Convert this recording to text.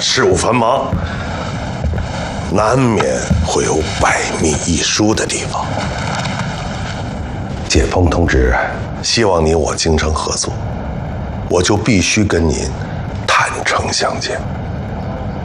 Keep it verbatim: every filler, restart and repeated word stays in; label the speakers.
Speaker 1: 事务繁忙，难免会有百密一疏的地方。解放同志希望你我京城合作，我就必须跟您坦诚相见。